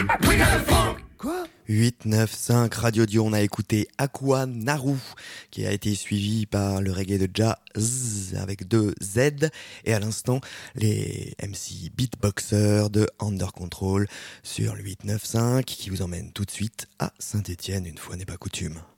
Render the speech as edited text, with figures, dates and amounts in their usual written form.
Quoi 895 Radio Dion, on a écouté Aqua Naru, qui a été suivi par le reggae de Jazz avec 2 Z, et à l'instant les MC beatboxers de Under Control sur le 895 qui vous emmène tout de suite à Saint-Étienne, une fois n'est pas coutume.